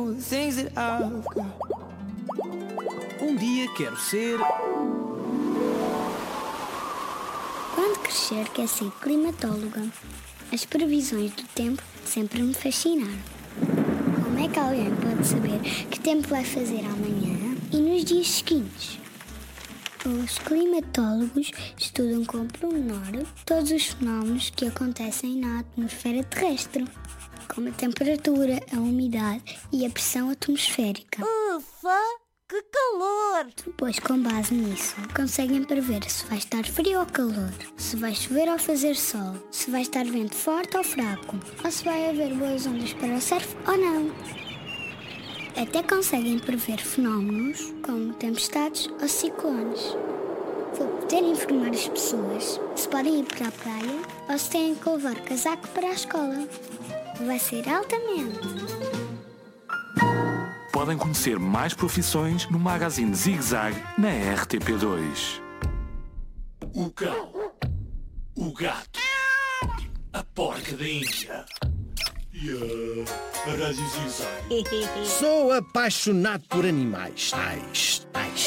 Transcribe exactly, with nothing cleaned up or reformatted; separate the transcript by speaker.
Speaker 1: all the things that I've got.
Speaker 2: Um dia quero ser...
Speaker 3: Quando crescer, quer ser climatóloga. As previsões do tempo sempre me fascinaram. Como é que alguém pode saber que tempo vai fazer amanhã e nos dias seguintes? Os climatólogos estudam com pormenor todos os fenómenos que acontecem na atmosfera terrestre, como a temperatura, a umidade e a pressão atmosférica.
Speaker 4: Ufa! Que calor!
Speaker 3: Depois, com base nisso, conseguem prever se vai estar frio ou calor, se vai chover ou fazer sol, se vai estar vento forte ou fraco, ou se vai haver boas ondas para o surf ou não. Até conseguem prever fenómenos como tempestades ou ciclones. Vou poder informar as pessoas se podem ir para a praia ou se têm que levar casaco para a escola. Vai ser altamente!
Speaker 5: Podem conhecer mais profissões no magazine Zig Zag na R T P dois.
Speaker 6: O cão, o gato, a porca da Índia e a, a Rádio Zig Zag.
Speaker 7: Sou apaixonado por animais. Tais, tais.